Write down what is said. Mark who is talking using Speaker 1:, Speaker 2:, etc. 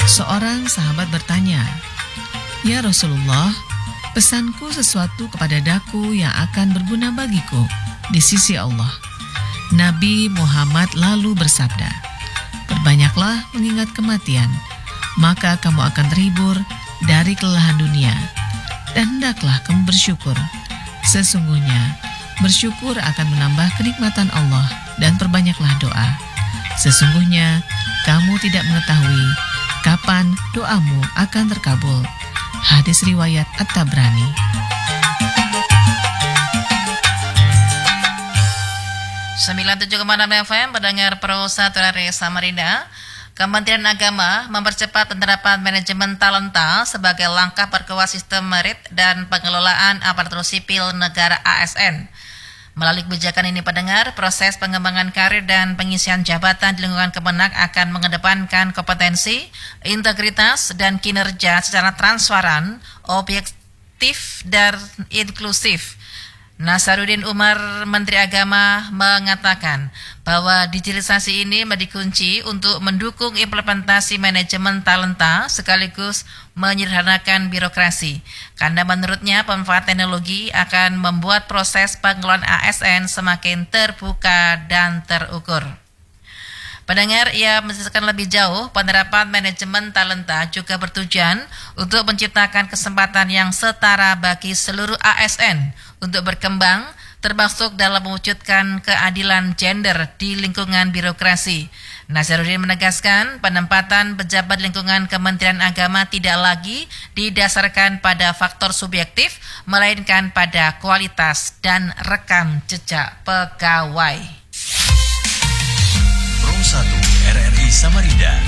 Speaker 1: Seorang sahabat bertanya, "Ya Rasulullah, pesanku sesuatu kepada daku yang akan berguna bagiku di sisi Allah." Nabi Muhammad lalu bersabda, "Perbanyaklah mengingat kematian, maka kamu akan terhibur dari kelelahan dunia. Dan hendaklah kamu bersyukur. Sesungguhnya bersyukur akan menambah kenikmatan Allah, dan perbanyaklah doa. Sesungguhnya kamu tidak mengetahui kapan doamu akan terkabul." Hadis riwayat At-Tabrani.
Speaker 2: Sembilan 97,6 FM, pendengar Pro 1 Radio Samarinda. Kementerian Agama mempercepat penerapan manajemen talenta sebagai langkah perkuat sistem merit dan pengelolaan aparatur sipil negara ASN. Melalui kebijakan ini, pendengar, proses pengembangan karir dan pengisian jabatan di lingkungan Kemenak akan mengedepankan kompetensi, integritas, dan kinerja secara transparan, objektif, dan inklusif. Nasaruddin Umar, Menteri Agama, mengatakan bahwa digitalisasi ini menjadi kunci untuk mendukung implementasi manajemen talenta sekaligus menyederhanakan birokrasi. Karena menurutnya pemanfaatan teknologi akan membuat proses pengelolaan ASN semakin terbuka dan terukur. Pendengar, ia menjelaskan lebih jauh, penerapan manajemen talenta juga bertujuan untuk menciptakan kesempatan yang setara bagi seluruh ASN untuk berkembang, termasuk dalam mewujudkan keadilan gender di lingkungan birokrasi. Nasaruddin menegaskan, penempatan pejabat lingkungan Kementerian Agama tidak lagi didasarkan pada faktor subjektif, melainkan pada kualitas dan rekam jejak pegawai.
Speaker 3: Pro 1 RRI Samarinda